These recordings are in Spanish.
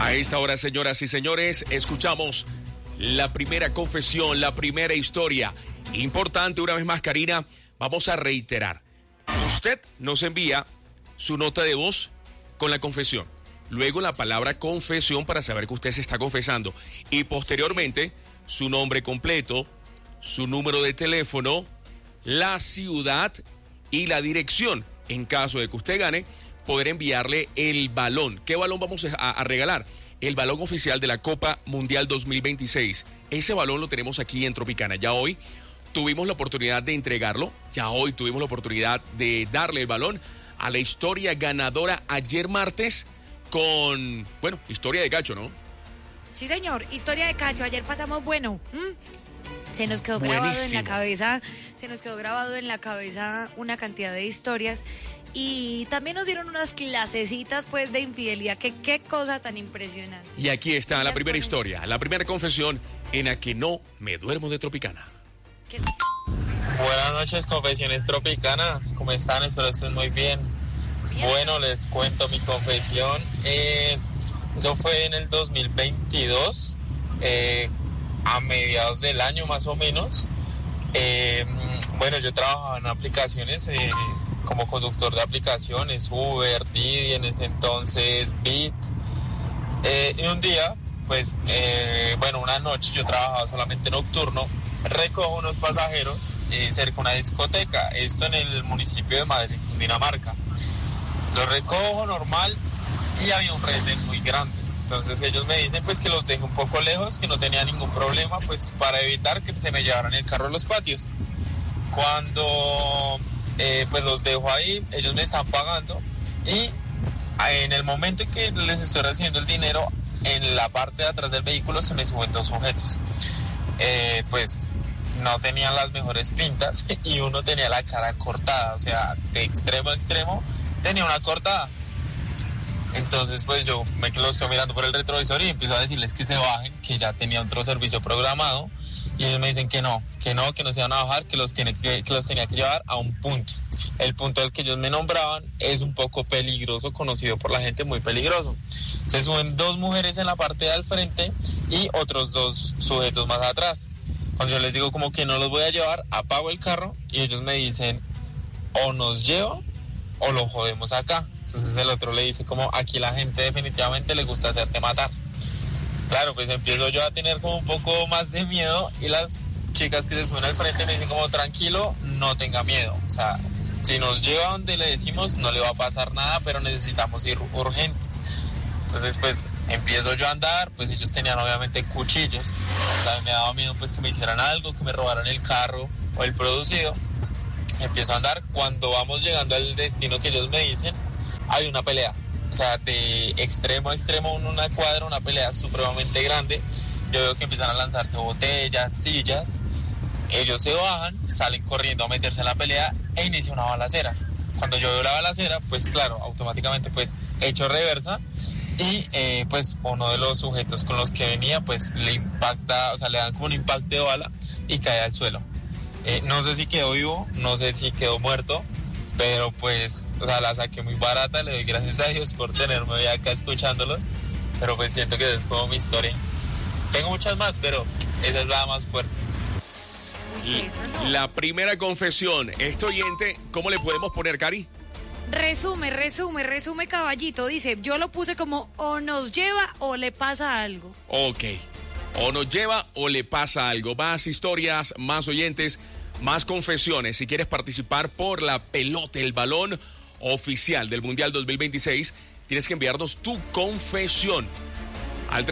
A esta hora, señoras y señores, escuchamos la primera confesión, la primera historia. Importante, una vez más, Karina, vamos a reiterar. Usted nos envía su nota de voz con la confesión. Luego la palabra confesión para saber que usted se está confesando. Y posteriormente, su nombre completo, su número de teléfono, la ciudad y la dirección. En caso de que usted gane, poder enviarle el balón. ¿Qué balón vamos a regalar? El balón oficial de la Copa Mundial 2026. Ese balón lo tenemos aquí en Tropicana. Ya hoy tuvimos la oportunidad de entregarlo. Ya hoy tuvimos la oportunidad de darle el balón a la historia ganadora ayer martes con, bueno, historia de cacho, ¿no? Sí, señor, historia de cacho. Ayer pasamos bueno. Se nos quedó grabado en la cabeza, una cantidad de historias. Y también nos dieron unas clasecitas, pues, de infidelidad. Qué cosa tan impresionante. Y aquí está la primera historia, la primera confesión en la que no me duermo de Tropicana. ¿Qué dice? Buenas noches, Confesiones Tropicana. ¿Cómo están? Espero estén muy bien. Bueno, les cuento mi confesión. Eso fue en el 2022, a mediados del año más o menos. Bueno, yo trabajaba en aplicaciones como conductor de aplicaciones, Uber, Didi, en ese entonces Bit. Y un día, pues, bueno, una noche yo trabajaba solamente nocturno, recojo unos pasajeros cerca de una discoteca, esto en el municipio de Madrid, Dinamarca. Los recojo normal y había un retén muy grande. Entonces ellos me dicen pues que los deje un poco lejos, que no tenía ningún problema, pues para evitar que se me llevaran el carro a los patios. Cuando pues los dejo ahí, ellos me están pagando y en el momento en que les estoy recibiendo el dinero, en la parte de atrás del vehículo se me suben dos sujetos. Pues no tenían las mejores pintas y uno tenía la cara cortada, o sea, de extremo a extremo tenía una cortada. Entonces pues yo me los quedo mirando por el retrovisor y empiezo a decirles que se bajen, que ya tenía otro servicio programado. Y ellos me dicen que no se iban a bajar, que los tenía que llevar a un punto. El punto al que ellos me nombraban es un poco peligroso, conocido por la gente, muy peligroso. Se suben dos mujeres en la parte de al frente y otros dos sujetos más atrás. Cuando yo les digo como que no los voy a llevar, apago el carro y ellos me dicen o nos lleva o lo jodemos acá. Entonces el otro le dice como aquí la gente definitivamente le gusta hacerse matar. Claro, pues empiezo yo a tener como un poco más de miedo y las chicas que se suben al frente me dicen como tranquilo, no tenga miedo. O sea, si nos lleva donde le decimos no le va a pasar nada, pero necesitamos ir urgente. Entonces pues empiezo yo a andar, pues ellos tenían obviamente cuchillos. O sea, me daba miedo pues que me hicieran algo, que me robaran el carro o el producido. Empiezo a andar, cuando vamos llegando al destino que ellos me dicen, hay una pelea. O sea, de extremo a extremo, en una cuadra, una pelea supremamente grande. Yo veo que empiezan a lanzarse botellas, sillas. Ellos se bajan, salen corriendo a meterse en la pelea e inicia una balacera. Cuando yo veo la balacera, pues claro, automáticamente pues echo reversa y pues uno de los sujetos con los que venía pues le impacta, o sea, le dan como un impacto de bala y cae al suelo. No sé si quedó vivo, no sé si quedó muerto, pero pues, o sea, la saqué muy barata, le doy gracias a Dios por tenerme hoy acá escuchándolos, pero pues siento que es como mi historia. Tengo muchas más, pero esa es la más fuerte. La primera confesión, este oyente, ¿cómo le podemos poner, Cari? Resume, caballito. Dice, yo lo puse como o nos lleva o le pasa algo. Ok, o nos lleva o le pasa algo. Más historias, más oyentes, más confesiones. Si quieres participar por la pelota, el balón oficial del Mundial 2026, tienes que enviarnos tu confesión al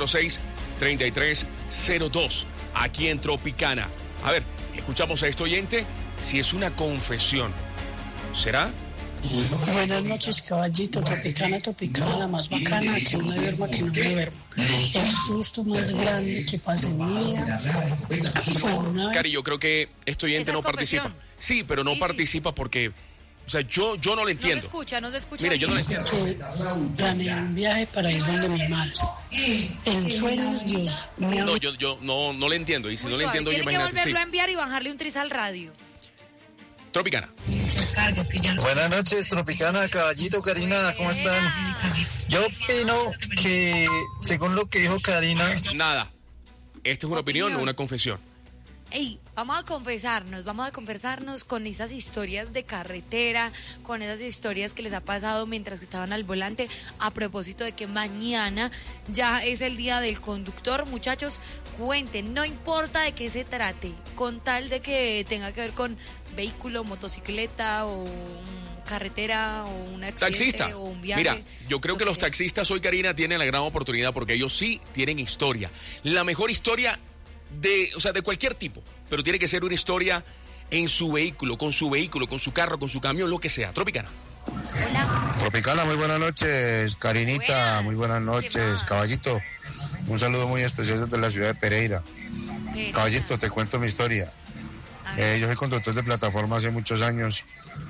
310-206-3302 aquí en Tropicana. A ver, escuchamos a este oyente si es una confesión. ¿Será? Buenas noches, caballito. Tropicana, la más bacana, que no me duerma, que no me duermo. El susto más grande que pasa en mi vida fue una vez. Cari, yo creo que este oyente no participa. Sí, pero no participa porque, o sea, yo no lo entiendo. No se escucha. Mira, yo no lo Es entiendo. que planeé un viaje para ir donde mi madre. En sueños, Dios mío. No, yo no le entiendo. Y si Muy no le suave. entiendo, Tiene que imagínate. volverlo a enviar y bajarle un tris al radio. Tropicana. Buenas noches, Tropicana, Caballito, Karina, ¿cómo están? Yo opino que, según lo que dijo Karina... Nada. Esta es una opinión o una confesión. Ey, vamos a confesarnos con esas historias de carretera, con esas historias que les ha pasado mientras que estaban al volante, a propósito de que mañana ya es el día del conductor. Muchachos, cuenten, no importa de qué se trate, con tal de que tenga que ver con vehículo, motocicleta o carretera o un accidente taxista. O un viaje. Mira, yo creo que los taxistas hoy, Karina, tienen la gran oportunidad porque ellos sí tienen historia. La mejor historia de cualquier tipo, pero tiene que ser una historia en su vehículo, con su carro, con su camión, lo que sea. Tropicana. Hola. Tropicana, muy buenas noches. Karinita, muy buenas noches. Caballito, un saludo muy especial desde la ciudad de Pereira. Caballito, te cuento mi historia. Yo soy conductor de plataforma hace muchos años.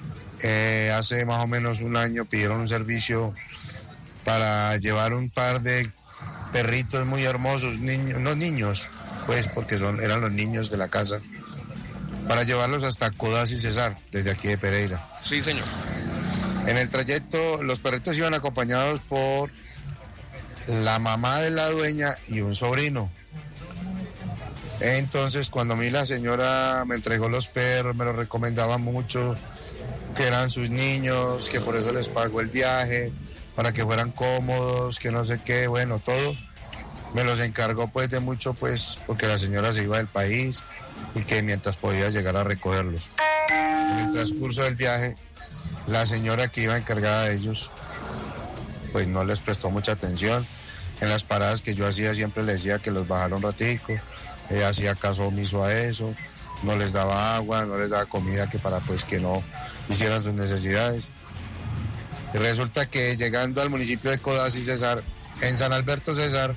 Hace más o menos un año pidieron un servicio para llevar un par de perritos muy hermosos, niños, pues, porque eran los niños de la casa, para llevarlos hasta Codazzi y Cesar, desde aquí de Pereira. Sí, señor. En el trayecto, los perritos iban acompañados por la mamá de la dueña y un sobrino. Entonces, cuando a mí la señora me entregó los perros, me los recomendaba mucho, que eran sus niños, que por eso les pagó el viaje, para que fueran cómodos, que no sé qué, bueno, todo. Me los encargó pues de mucho, pues, porque la señora se iba del país y que mientras podía llegar a recogerlos. En el transcurso del viaje, la señora que iba encargada de ellos, pues no les prestó mucha atención. En las paradas que yo hacía siempre le decía que los bajara un ratico. Ella hacía caso omiso a eso, no les daba agua, no les daba comida, que para pues que no hicieran sus necesidades. Y resulta que llegando al municipio de Codazzi y Cesar, en San Alberto Cesar,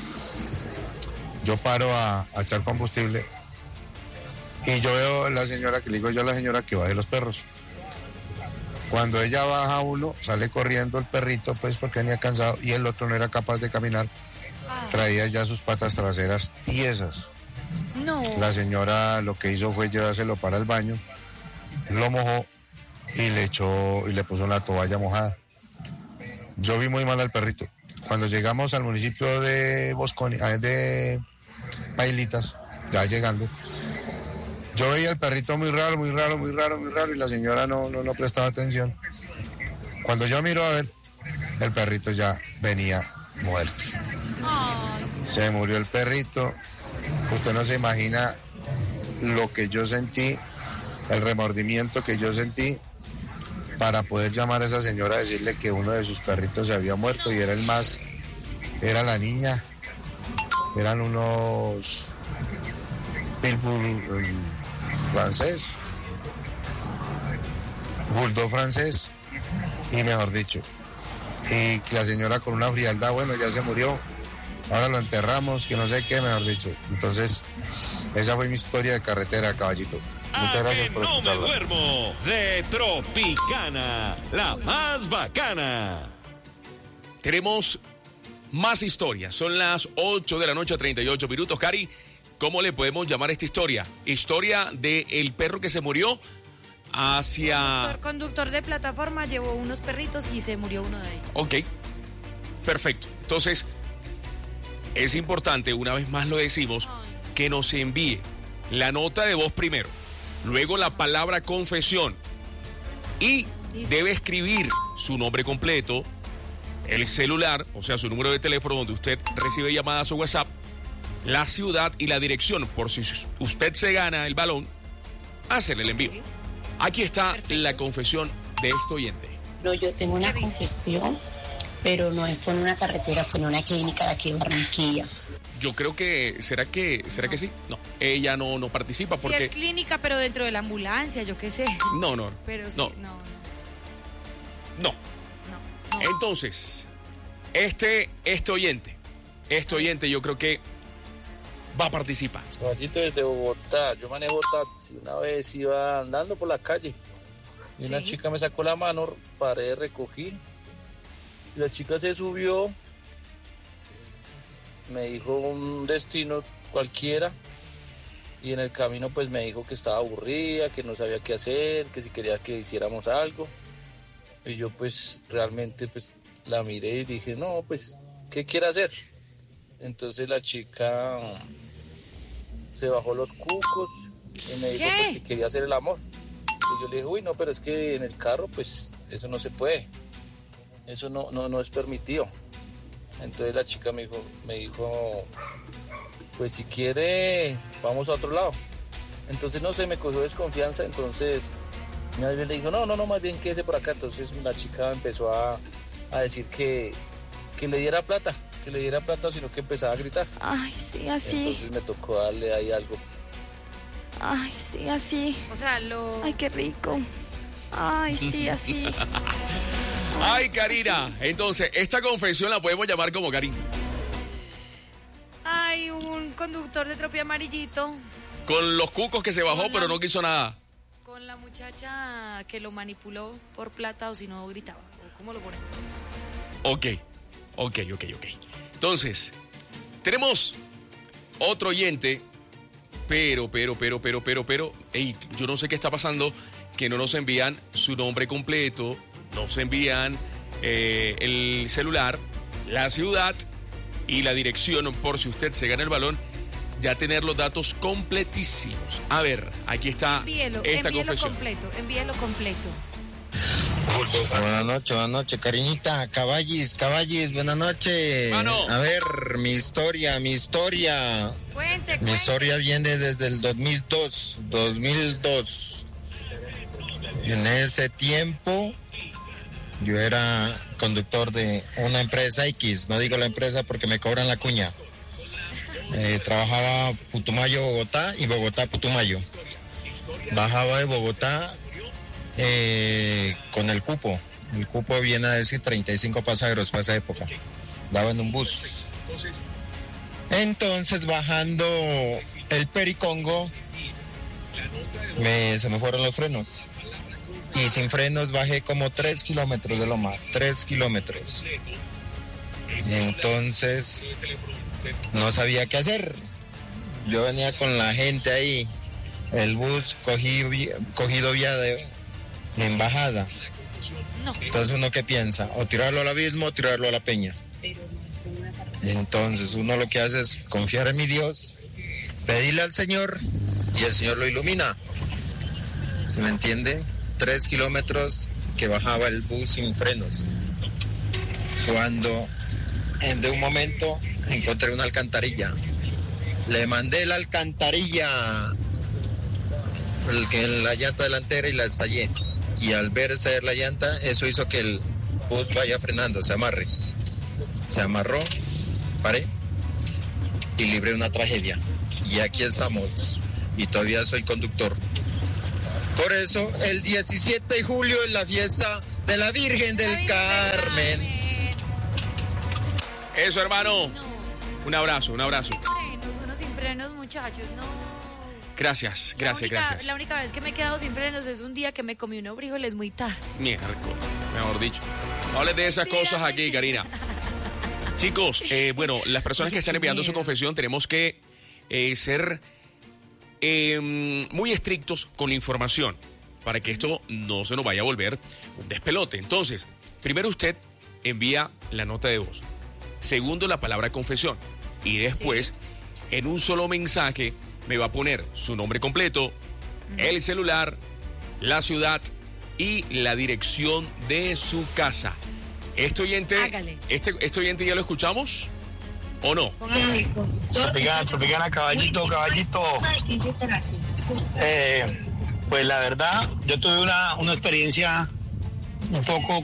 yo paro a echar combustible y yo veo a la señora, que le digo yo a la señora que baje los perros. Cuando ella baja uno, sale corriendo el perrito, pues porque venía cansado, y el otro no era capaz de caminar, traía ya sus patas traseras tiesas. No. La señora lo que hizo fue llevárselo para el baño, lo mojó y le puso una toalla mojada. Yo vi muy mal al perrito. Cuando llegamos al municipio de Bosconi, de Pailitas, ya llegando, yo veía al perrito muy raro, y la señora no prestaba atención. Cuando yo miro a ver, el perrito ya venía muerto. Ay. Se murió el perrito. Usted no se imagina lo que yo sentí, el remordimiento que yo sentí para poder llamar a esa señora a decirle que uno de sus perritos se había muerto y era la niña. Eran unos pitbull francés, bulldog francés, y mejor dicho, y la señora con una frialdad, bueno, ya se murió, ahora lo enterramos, que no sé qué, mejor dicho. Entonces, esa fue mi historia de carretera, caballito. Muchas gracias por no escucharla. me duermo, de Tropicana, la más bacana. Tenemos más historias. Son las 8 de la noche, 38 minutos. Cari, ¿cómo le podemos llamar a esta historia? Historia del perro que se murió hacia... El conductor de plataforma llevó unos perritos y se murió uno de ellos. Ok, perfecto. Entonces, es importante, una vez más lo decimos, que nos envíe la nota de voz primero, luego la palabra confesión y debe escribir su nombre completo, el celular, o sea, su número de teléfono donde usted recibe llamadas o WhatsApp, la ciudad y la dirección, por si usted se gana el balón, hacerle el envío. Aquí está la confesión de este oyente. No, yo tengo una confesión, pero no fue en una carretera, fue en una clínica de aquí en Barranquilla. Yo creo que, ¿será que sí? No, ella no participa porque... Sí es clínica, pero dentro de la ambulancia, yo qué sé. No. Pero sí, No. Entonces, este oyente yo creo que va a participar. Caballito, desde Bogotá, yo manejo taxi. Una vez iba andando por la calle y una chica me sacó la mano, paré, recogí. Y la chica se subió, me dijo un destino cualquiera y en el camino pues me dijo que estaba aburrida, que no sabía qué hacer, que si quería que hiciéramos algo. Y yo pues realmente pues la miré y dije, no, pues, ¿qué quiere hacer? Entonces la chica se bajó los cucos y me dijo pues, que quería hacer el amor. Y yo le dije, uy, no, pero es que en el carro pues eso no se puede, eso no es permitido. Entonces la chica me dijo, pues si quiere, vamos a otro lado. Entonces, no sé, me cogió desconfianza, entonces más bien le dijo, no, más bien quédese por acá. Entonces la chica empezó a decir que le diera plata, sino que empezaba a gritar. Ay, sí, así. Entonces me tocó darle ahí algo. Ay, sí, así. O sea, Ay, qué rico. Ay, sí, así. Ay, Karina. Entonces, esta confesión la podemos llamar como Karin. Hay un conductor de Tropi Amarillito. Con los cucos que se bajó, pero no quiso nada. Con la muchacha que lo manipuló por plata o si no gritaba. ¿Cómo lo ponen? Ok. Entonces, tenemos otro oyente, pero, ey, yo no sé qué está pasando, que no nos envían su nombre completo, nos envían el celular, la ciudad y la dirección por si usted se gana el balón, ya tener los datos completísimos. A ver, aquí está esta confesión. Envíelo completo. Buenas noches, Karinita, caballis, buenas noches. Mano. A ver, mi historia. Cuente. Mi historia viene desde el 2002. En ese tiempo, yo era conductor de una empresa X, no digo la empresa porque me cobran la cuña. Trabajaba Putumayo, Bogotá y Bogotá, Putumayo. Bajaba de Bogotá con el cupo. El cupo viene a decir 35 pasajeros para esa época. Daba en un bus. Entonces, bajando el Pericongo, se me fueron los frenos. Y sin frenos bajé como 3 kilómetros de loma. 3 kilómetros. Entonces, no sabía qué hacer. Yo venía con la gente ahí. El bus cogido vía de embajada. No. Entonces, ¿uno qué piensa? O tirarlo al abismo o tirarlo a la peña. Entonces, uno lo que hace es confiar en mi Dios, pedirle al Señor y el Señor lo ilumina. ¿Se me entiende? 3 kilómetros que bajaba el bus sin frenos. Cuando de un momento encontré una alcantarilla. Le mandé la alcantarilla en la llanta delantera y la estallé. Y al ver caer la llanta, eso hizo que el bus vaya frenando, se amarre. Se amarró, paré y libré una tragedia. Y aquí estamos. Y todavía soy conductor. Por eso, el 17 de julio es la fiesta de la Virgen del Carmen. Eso, hermano. No. Un abrazo. Uno sin frenos, muchachos, no. Gracias. La única vez que me he quedado sin frenos es un día que me comí unos frijoles muy tarde. Miércoles, mejor dicho. No hables de esas cosas aquí, Karina. Chicos, bueno, las personas que están enviando su confesión tenemos que ser muy estrictos con la información para que esto no se nos vaya a volver un despelote. Entonces, primero usted envía la nota de voz. Segundo, la palabra confesión. Y después, en un solo mensaje, me va a poner su nombre completo, el celular, la ciudad y la dirección de su casa. Este oyente ya lo escuchamos o no. Tropicana, caballito. Pues la verdad, yo tuve una experiencia un poco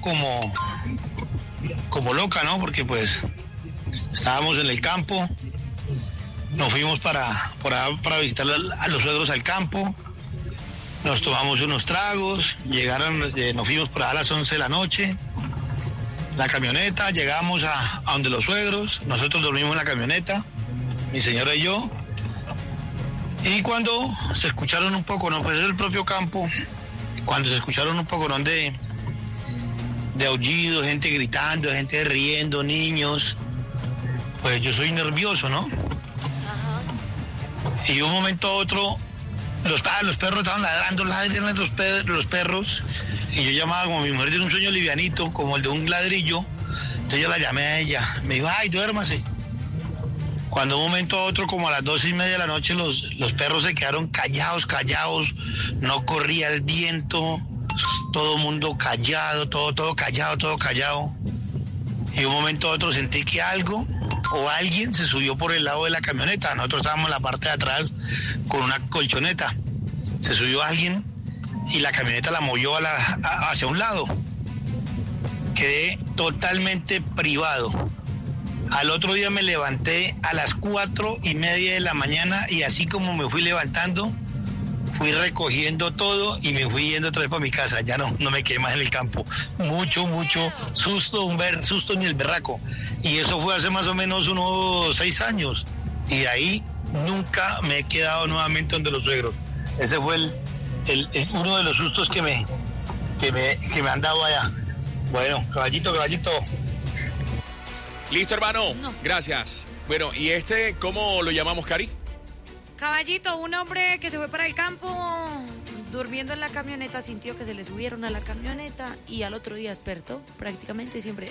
como loca, ¿no? Porque pues estábamos en el campo. Nos fuimos para visitar a los suegros al campo, nos tomamos unos tragos, nos fuimos por a las 11 de la noche, la camioneta, llegamos a donde los suegros, nosotros dormimos en la camioneta, mi señora y yo, y cuando se escucharon un poco, no, pues es el propio campo, cuando se escucharon un poco, ¿no? de aullidos, gente gritando, gente riendo, niños, pues yo soy nervioso, ¿no? Y de un momento a otro, los perros estaban ladrando, ladran los perros. Y yo llamaba, como mi mujer tiene un sueño livianito, como el de un ladrillo. Entonces yo la llamé a ella. Me dijo, ay, duérmase. Cuando de un momento a otro, como a las 12:30 de la noche, los perros se quedaron callados. No corría el viento. Todo el mundo callado, todo callado. Y de un momento a otro sentí que algo o alguien se subió por el lado de la camioneta. Nosotros estábamos en la parte de atrás con una colchoneta. Se subió alguien y la camioneta la movió hacia un lado. Quedé totalmente privado. Al otro día me levanté a las 4:30 de la mañana y así como me fui levantando, fui recogiendo todo y me fui yendo otra vez para mi casa. Ya no me quedé más en el campo. Mucho susto, susto ni el berraco. Y eso fue hace más o menos unos 6 años. Y de ahí nunca me he quedado nuevamente donde los suegros. Ese fue uno de los sustos que me han dado allá. Bueno, caballito. Listo, hermano. No. Gracias. Bueno, ¿y cómo lo llamamos, Cari? Caballito, un hombre que se fue para el campo durmiendo en la camioneta, sintió que se le subieron a la camioneta y al otro día despertó, prácticamente siempre.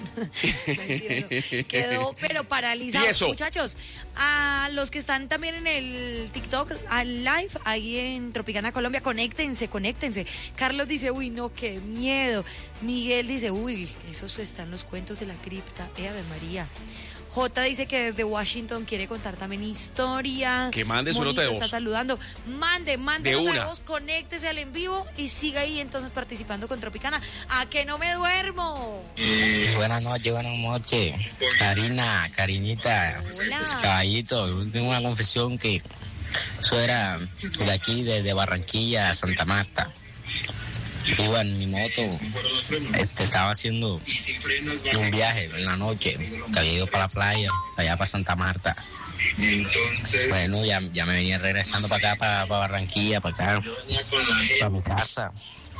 Quedó pero paralizado. Muchachos, a los que están también en el TikTok, al live, ahí en Tropicana Colombia, conéctense. Carlos dice, uy, no, qué miedo. Miguel dice, uy, esos están los cuentos de la cripta. Ave María. J dice que desde Washington quiere contar también historia. Que mande su nota de voz. Está saludando. Mande nota de voz, conéctese al en vivo y siga ahí entonces participando con Tropicana. ¿A que no me duermo? Buenas noches. Carinita. Hola. Caballito, yo tengo una confesión que eso era de aquí, de Barranquilla a Santa Marta. Iba en mi moto, estaba haciendo un viaje en la noche, que había ido para la playa, allá para Santa Marta. Bueno, ya me venía regresando para acá, para Barranquilla, para acá, para mi casa.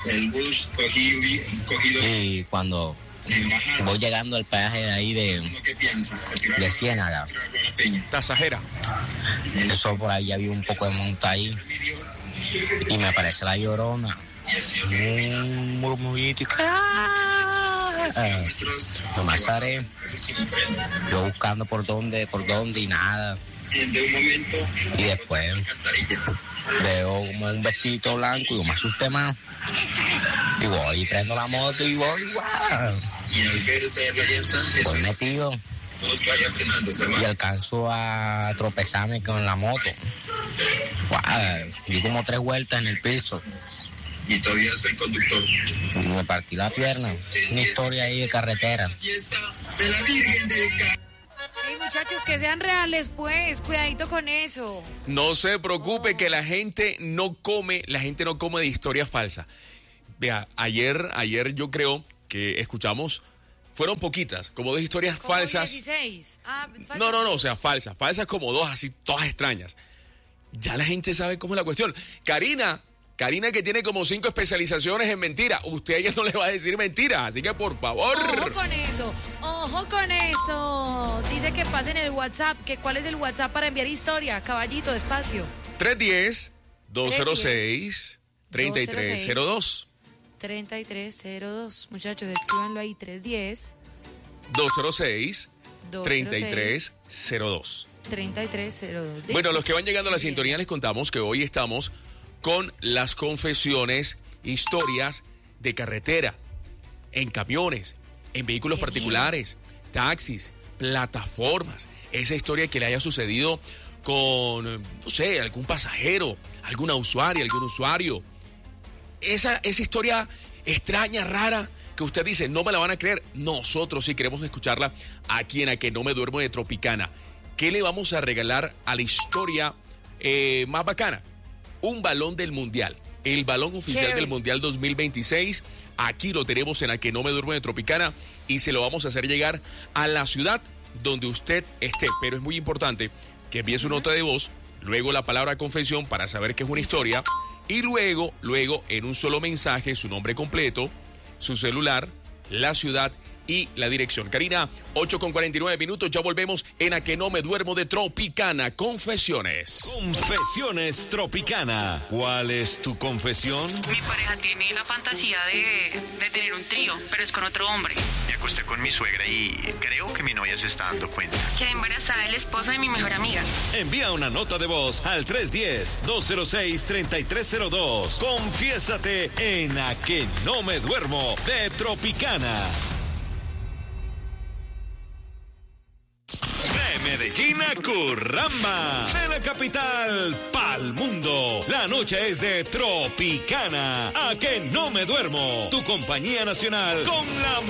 Y cuando voy llegando al peaje de ahí de Ciénaga, Tasajera, eso por ahí había un poco de monta ahí, y me aparece la Llorona. Un murmullito y nomás sale yo buscando por dónde y nada, y después veo como un vestido blanco y yo me asusté más y voy y prendo la moto y voy metido y alcanzo a tropezarme con la moto. Di como 3 vueltas en el piso y todavía soy conductor. Y me partí la pierna. Una historia ahí de carretera. Hey, muchachos, que sean reales, pues. Cuidadito con eso. No se preocupe que la gente no come de historias falsas. Vea, ayer yo creo que escuchamos, fueron poquitas, como 2 historias como falsas. 16. Falsas. No, o sea, falsas como 2, así, todas extrañas. Ya la gente sabe cómo es la cuestión. Karina, que tiene como 5 especializaciones en mentira. Usted a ella no le va a decir mentira, así que por favor. Ojo con eso. Dice que pasen el WhatsApp. ¿Cuál es el WhatsApp para enviar historia? Caballito, despacio. 310-206-3302. 3302. Muchachos, escríbanlo ahí. 310-206-3302. 3302. Bueno, los que van llegando a la sintonía les contamos que hoy estamos con las confesiones, historias de carretera, en camiones, en vehículos particulares, taxis, plataformas. Esa historia que le haya sucedido con, no sé, algún pasajero, algún usuario. Esa historia extraña, rara, que usted dice, no me la van a creer. Nosotros sí queremos escucharla aquí en A Que No Me Duermo de Tropicana. ¿Qué le vamos a regalar a la historia más bacana? Un balón del Mundial, el balón oficial del Mundial 2026. Aquí lo tenemos en A Que No Me Duermo de Tropicana y se lo vamos a hacer llegar a la ciudad donde usted esté. Pero es muy importante que envíe su nota de voz, luego la palabra confesión para saber que es una historia y luego en un solo mensaje su nombre completo, su celular, la ciudad y la dirección. Karina, 8:49, ya volvemos en A que no me duermo de Tropicana Confesiones. Confesiones Tropicana. ¿Cuál es tu confesión? Mi pareja tiene la fantasía de tener un trío, pero es con otro hombre. Me acosté con mi suegra y creo que mi novia se está dando cuenta. Quedé embarazada del esposo de mi mejor amiga. Envía una nota de voz al 310-206-3302. Confiésate en A que no me duermo de Tropicana. De Medellín a Curramba, de la capital pa'l mundo. La noche es de Tropicana. A que no me duermo. Tu compañía nacional con la